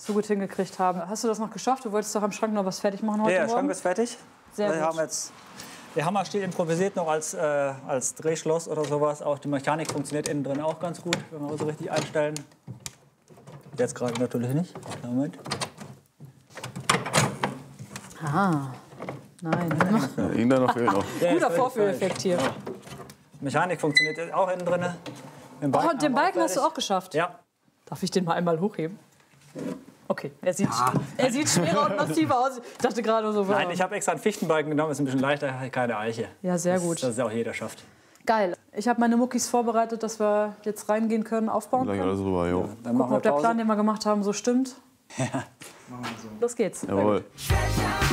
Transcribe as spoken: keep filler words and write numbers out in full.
so gut hingekriegt haben. Hast du das noch geschafft? Du wolltest doch am Schrank noch was fertig machen heute Ja, der Morgen? Schrank ist fertig. Sehr wir gut. haben jetzt, der Hammer steht improvisiert noch als, äh, als Drehschloss oder sowas. Auch die Mechanik funktioniert innen drin auch ganz gut, wenn wir so richtig einstellen. Jetzt gerade natürlich nicht. Moment. Ah, nein. Ja, irgendeiner fehlt noch. Guter Vorführeffekt hier. Mechanik funktioniert auch innen drin. Den Oh, und den haben wir Balken hast du fertig. auch geschafft. Ja. Darf ich den mal einmal hochheben? Okay, er sieht, er sieht schwerer und massiver aus. Ich dachte gerade so. Nein, ich habe extra einen Fichtenbalken genommen, ist ein bisschen leichter, keine Eiche. Ja, sehr gut. Das, dass es auch jeder schafft. Geil. Ich habe meine Muckis vorbereitet, dass wir jetzt reingehen können, aufbauen Gleich können. alles rüber, jo. Dann machen Gucken, wir ob der Pause. Plan, den wir gemacht haben, so stimmt. Ja. Los geht's. Jawohl.